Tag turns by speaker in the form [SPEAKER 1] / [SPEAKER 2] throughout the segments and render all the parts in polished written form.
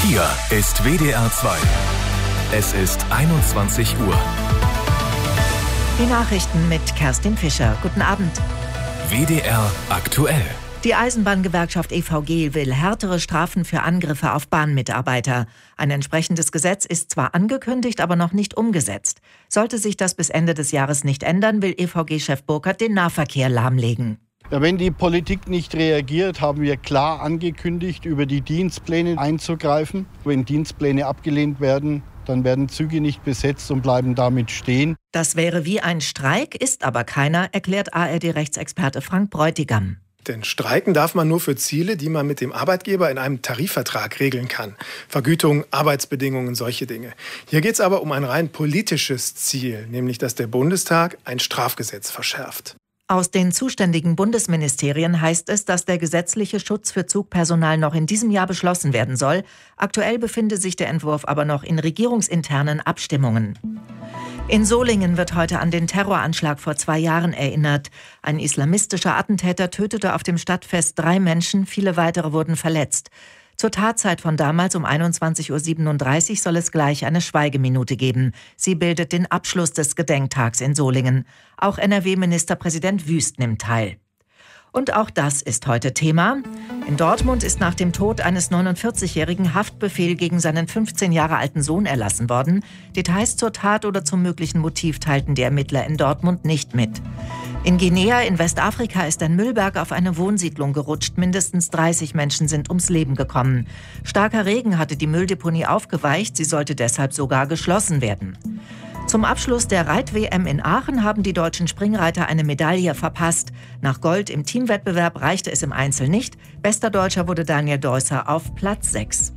[SPEAKER 1] Hier ist WDR 2. Es ist 21 Uhr.
[SPEAKER 2] Die Nachrichten mit Kerstin Fischer. Guten Abend.
[SPEAKER 1] WDR aktuell.
[SPEAKER 2] Die Eisenbahngewerkschaft EVG will härtere Strafen für Angriffe auf Bahnmitarbeiter. Ein entsprechendes Gesetz ist zwar angekündigt, aber noch nicht umgesetzt. Sollte sich das bis Ende des Jahres nicht ändern, will EVG-Chef Burkhardt den Nahverkehr lahmlegen.
[SPEAKER 3] Wenn die Politik nicht reagiert, haben wir klar angekündigt, über die Dienstpläne einzugreifen. Wenn Dienstpläne abgelehnt werden, dann werden Züge nicht besetzt und bleiben damit stehen.
[SPEAKER 2] Das wäre wie ein Streik, ist aber keiner, erklärt ARD-Rechtsexperte Frank Bräutigam.
[SPEAKER 4] Denn streiken darf man nur für Ziele, die man mit dem Arbeitgeber in einem Tarifvertrag regeln kann. Vergütung, Arbeitsbedingungen, solche Dinge. Hier geht es aber um ein rein politisches Ziel, nämlich dass der Bundestag ein Strafgesetz verschärft.
[SPEAKER 2] Aus den zuständigen Bundesministerien heißt es, dass der gesetzliche Schutz für Zugpersonal noch in diesem Jahr beschlossen werden soll. Aktuell befinde sich der Entwurf aber noch in regierungsinternen Abstimmungen. In Solingen wird heute an den Terroranschlag vor 2 Jahren erinnert. Ein islamistischer Attentäter tötete auf dem Stadtfest 3 Menschen, viele weitere wurden verletzt. Zur Tatzeit von damals um 21.37 Uhr soll es gleich eine Schweigeminute geben. Sie bildet den Abschluss des Gedenktags in Solingen. Auch NRW-Ministerpräsident Wüst nimmt teil. Und auch das ist heute Thema. In Dortmund ist nach dem Tod eines 49-jährigen Haftbefehl gegen seinen 15 Jahre alten Sohn erlassen worden. Details zur Tat oder zum möglichen Motiv teilten die Ermittler in Dortmund nicht mit. In Guinea in Westafrika ist ein Müllberg auf eine Wohnsiedlung gerutscht. Mindestens 30 Menschen sind ums Leben gekommen. Starker Regen hatte die Mülldeponie aufgeweicht. Sie sollte deshalb sogar geschlossen werden. Zum Abschluss der Reit-WM in Aachen haben die deutschen Springreiter eine Medaille verpasst. Nach Gold im Teamwettbewerb reichte es im Einzel nicht. Bester Deutscher wurde Daniel Deusser auf Platz 6.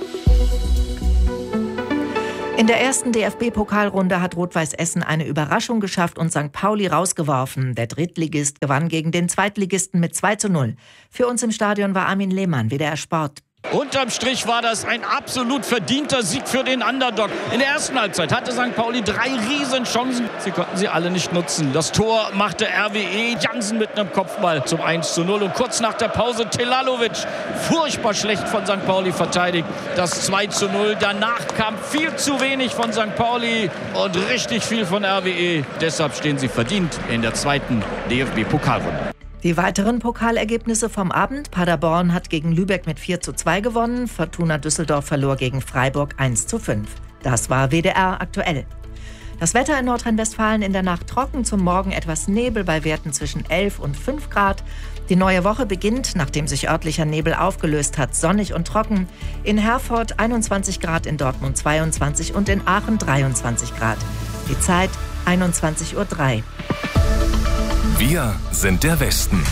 [SPEAKER 2] In der ersten DFB-Pokalrunde hat Rot-Weiß Essen eine Überraschung geschafft und St. Pauli rausgeworfen. Der Drittligist gewann gegen den Zweitligisten mit 2:0. Für uns im Stadion war Armin Lehmann, WDR Sport.
[SPEAKER 5] Unterm Strich war das ein absolut verdienter Sieg für den Underdog. In der ersten Halbzeit hatte St. Pauli 3 Riesenchancen. Sie konnten sie alle nicht nutzen. Das Tor machte RWE Jansen mit einem Kopfball zum 1:0. Und kurz nach der Pause Telalovic, furchtbar schlecht von St. Pauli verteidigt, das 2:0. Danach kam viel zu wenig von St. Pauli und richtig viel von RWE. Deshalb stehen sie verdient in der zweiten DFB-Pokalrunde.
[SPEAKER 2] Die weiteren Pokalergebnisse vom Abend. Paderborn hat gegen Lübeck mit 4:2 gewonnen. Fortuna Düsseldorf verlor gegen Freiburg 1:5. Das war WDR aktuell. Das Wetter in Nordrhein-Westfalen in der Nacht trocken, zum Morgen etwas Nebel bei Werten zwischen 11 und 5 Grad. Die neue Woche beginnt, nachdem sich örtlicher Nebel aufgelöst hat, sonnig und trocken. In Herford 21 Grad, in Dortmund 22 und in Aachen 23 Grad. Die Zeit 21:03 Uhr.
[SPEAKER 1] Wir sind der Westen.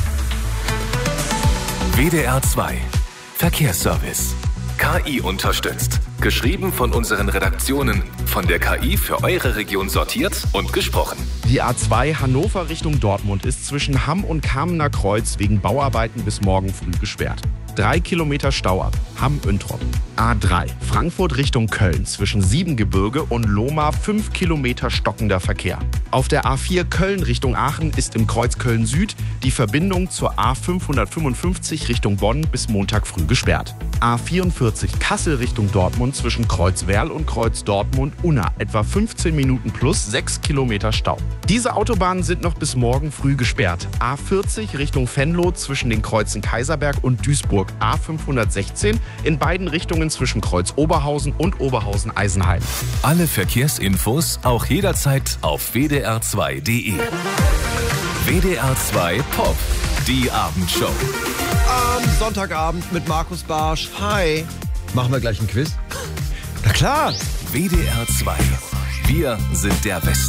[SPEAKER 1] WDR 2. Verkehrsservice. KI unterstützt. Geschrieben von unseren Redaktionen. Von der KI für eure Region sortiert und gesprochen.
[SPEAKER 6] Die A2 Hannover Richtung Dortmund ist zwischen Hamm und Kamener Kreuz wegen Bauarbeiten bis morgen früh gesperrt. 3 Kilometer Stau ab, Hamm-Üntrop. A3 Frankfurt Richtung Köln zwischen Siebengebirge und Lohmar 5 Kilometer stockender Verkehr. Auf der A4 Köln Richtung Aachen ist im Kreuz Köln-Süd die Verbindung zur A555 Richtung Bonn bis Montag früh gesperrt. A44 Kassel Richtung Dortmund zwischen Kreuz Werl und Kreuz Dortmund-Unna etwa 15 Minuten plus 6 Kilometer Stau. Diese Autobahnen sind noch bis morgen früh gesperrt. A40 Richtung Venlo zwischen den Kreuzen Kaiserberg und Duisburg. A516 in beiden Richtungen zwischen Kreuz Oberhausen und Oberhausen-Eisenheim.
[SPEAKER 1] Alle Verkehrsinfos auch jederzeit auf wdr2.de. WDR 2 Pop, die Abendshow.
[SPEAKER 7] Am Sonntagabend mit Markus Barsch. Hi. Machen wir gleich ein Quiz? Na klar.
[SPEAKER 1] WDR 2. Wir sind der Westen.